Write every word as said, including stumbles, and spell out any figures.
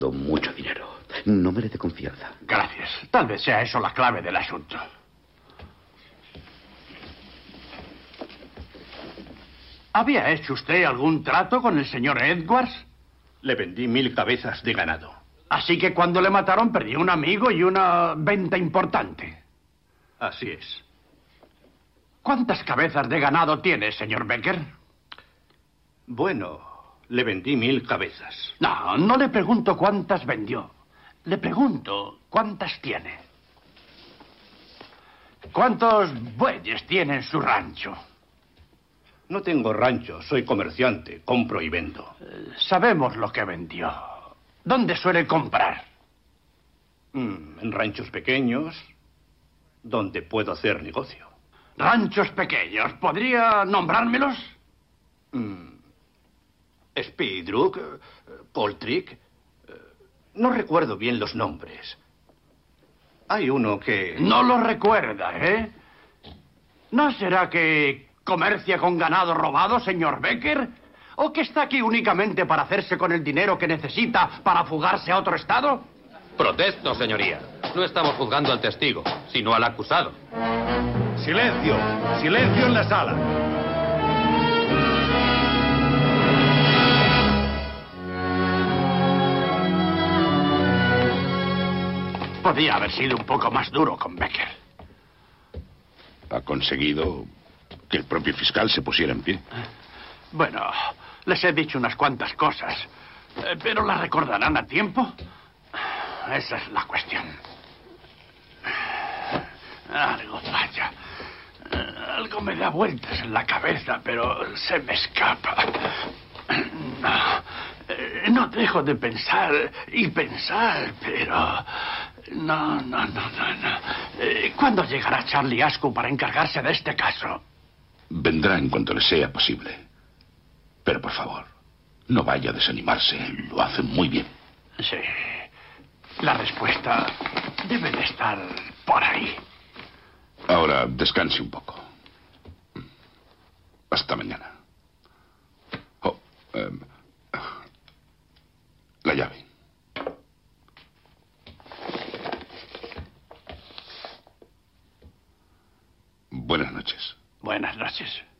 Mucho dinero. No merece confianza. Gracias. Tal vez sea eso la clave del asunto. ¿Había hecho usted algún trato con el señor Edwards? Le vendí mil cabezas de ganado. Así que cuando le mataron perdió un amigo y una venta importante. Así es. ¿Cuántas cabezas de ganado tiene, señor Becker? Bueno, le vendí mil cabezas. No, no le pregunto cuántas vendió. Le pregunto cuántas tiene. ¿Cuántos bueyes tiene en su rancho? No tengo rancho, soy comerciante, compro y vendo. Eh, sabemos lo que vendió. ¿Dónde suele comprar? Mm, en ranchos pequeños, donde puedo hacer negocio. ¿Ranchos pequeños? ¿Podría nombrármelos? Mm, Speedrook, Poltrick. No recuerdo bien los nombres. Hay uno que... No lo recuerda, ¿eh? ¿No será que comercia con ganado robado, señor Becker? ¿O que está aquí únicamente para hacerse con el dinero que necesita para fugarse a otro estado? Protesto, señoría. No estamos juzgando al testigo, sino al acusado. Silencio. Silencio en la sala. Podía haber sido un poco más duro con Becker. Ha conseguido que el propio fiscal se pusiera en pie. Bueno, les he dicho unas cuantas cosas, pero ¿las recordarán a tiempo? Esa es la cuestión. Algo falla. Algo me da vueltas en la cabeza, pero se me escapa. No, no dejo de pensar y pensar, pero... No, no, no, no, no. ¿Cuándo llegará Charlie Askew para encargarse de este caso? Vendrá en cuanto le sea posible. Pero, por favor, no vaya a desanimarse. Lo hace muy bien. Sí. La respuesta debe de estar por ahí. Ahora, descanse un poco. Hasta mañana. Oh, eh, la llave. Buenas noches. Buenas noches.